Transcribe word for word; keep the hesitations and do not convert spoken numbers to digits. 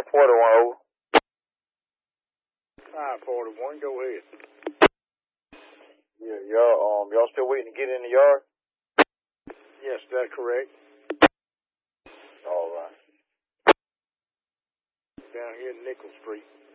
forty-one, over. five forty-one, go ahead. Yeah, y'all, um, y'all still waiting to get in the yard? Yes, that's correct. All right. Down here in Nickel Street.